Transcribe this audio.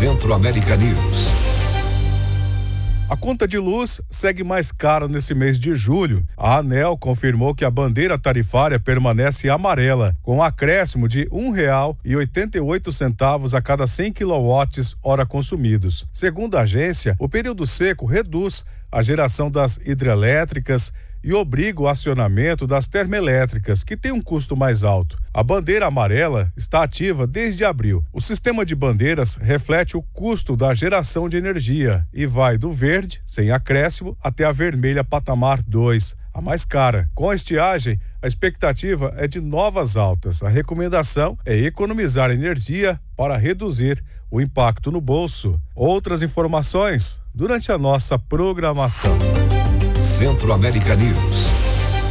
Centro-América News. A conta de luz segue mais cara nesse mês de julho. A ANEEL confirmou que a bandeira tarifária permanece amarela, com um acréscimo de R$ 1,88 a cada 100 kWh consumidos. Segundo a agência, o período seco reduz a geração das hidrelétricas e obriga o acionamento das termoelétricas, que tem um custo mais alto. A bandeira amarela está ativa desde abril. O sistema de bandeiras reflete o custo da geração de energia e vai do verde, sem acréscimo, até a vermelha patamar 2, a mais cara. Com a estiagem, a expectativa é de novas altas. A recomendação é economizar energia para reduzir o impacto no bolso. Outras informações durante a nossa programação. Centro-América News.